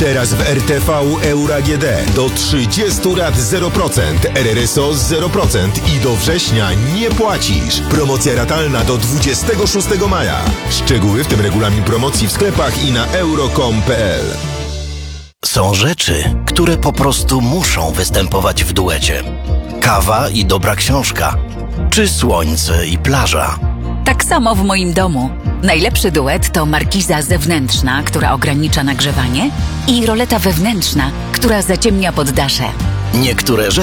Teraz w RTV Euro AGD do 30 lat 0%, RRSO 0% i do września nie płacisz. Promocja ratalna do 26 maja. Szczegóły, w tym regulamin promocji w sklepach i na euro.com.pl. Są rzeczy, które po prostu muszą występować w duecie. Kawa i dobra książka, czy słońce i plaża. Tak samo w moim domu. Najlepszy duet to markiza zewnętrzna, która ogranicza nagrzewanie, i roleta wewnętrzna, która zaciemnia poddasze. Niektóre rzeczy